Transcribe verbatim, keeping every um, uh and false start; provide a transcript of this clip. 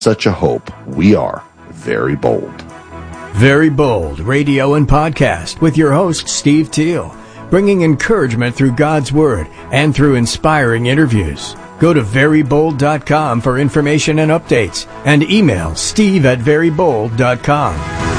such a hope, we are Very Bold. Very Bold Radio and Podcast with your host, Steve Teal, bringing encouragement through God's Word and through inspiring interviews. Go to very bold dot com for information and updates, and email steve at very bold dot com.